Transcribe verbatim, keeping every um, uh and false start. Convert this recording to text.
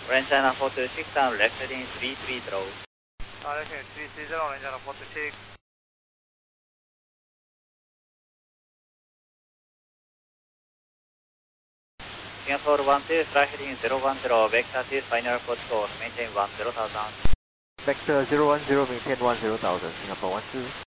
Orange China four two six down, left heading three three zero. Uh, left heading three three zero, Orange China four two six. Singapore one two, fly heading zero one zero, vector two, final code score, maintain one zero thousand. Vector zero one zero, maintain one zero thousand, Singapore one two.